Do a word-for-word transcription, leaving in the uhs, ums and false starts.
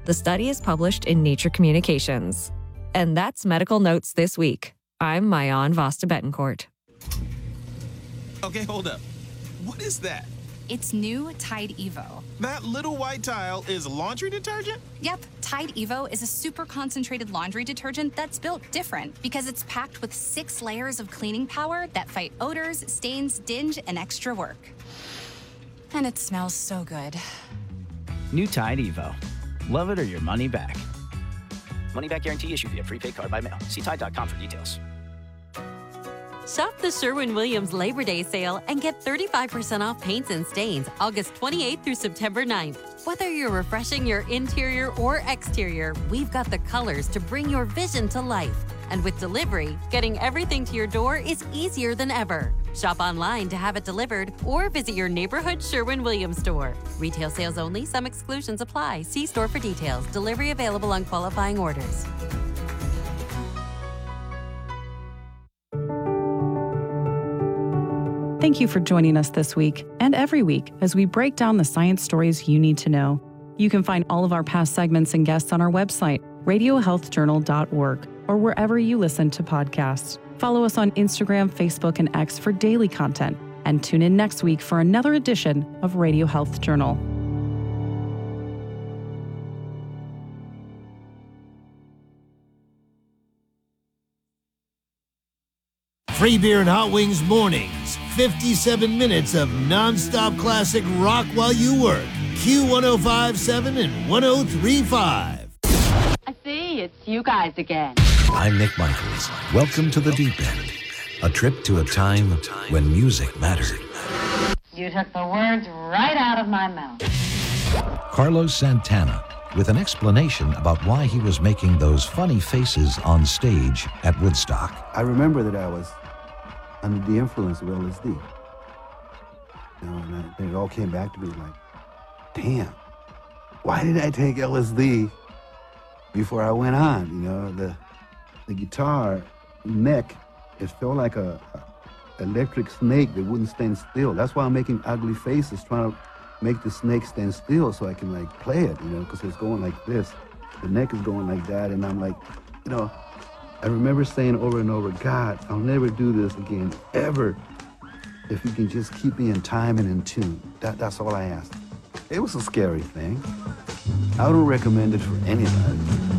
The study is published in Nature Communications. And that's Medical Notes this week. I'm Mayan Vasta Betancourt. Okay, hold up. What is that? It's new Tide Evo. That little white tile is laundry detergent? Yep, Tide Evo is a super concentrated laundry detergent that's built different because it's packed with six layers of cleaning power that fight odors, stains, dinge, and extra work. And it smells so good. New Tide Evo. Love it or your money back. Money back guarantee issued via prepaid card by mail. See Tide dot com for details. Shop the Sherwin-Williams Labor Day sale and get thirty-five percent off paints and stains August twenty-eighth through September ninth. Whether you're refreshing your interior or exterior, we've got the colors to bring your vision to life. And with delivery, getting everything to your door is easier than ever. Shop online to have it delivered or visit your neighborhood Sherwin-Williams store. Retail sales only. Some exclusions apply. See store for details. Delivery available on qualifying orders. Thank you for joining us this week and every week as we break down the science stories you need to know. You can find all of our past segments and guests on our website, radio health journal dot org, or wherever you listen to podcasts. Follow us on Instagram, Facebook, and X for daily content, and tune in next week for another edition of Radio Health Journal. Free beer and hot wings mornings. fifty-seven minutes of nonstop classic rock while you work. Q one oh five point seven and one oh three point five. I see, it's you guys again. I'm Nick Michaels. Welcome to the Deep End, a trip to a time when music mattered. You took the words right out of my mouth. Carlos Santana, with an explanation about why he was making those funny faces on stage at Woodstock. I remember that I was under the influence of L S D. You know, and, I, and it all came back to me like, damn, why did I take L S D before I went on? You know, the the guitar neck, it felt like a, a electric snake that wouldn't stand still. That's why I'm making ugly faces, trying to make the snake stand still so I can like play it, you know, because it's going like this. The neck is going like that, and I'm like, you know, I remember saying over and over, God, I'll never do this again, ever. If you can just keep me in time and in tune. That, that's all I asked. It was a scary thing. I don't recommend it for anybody.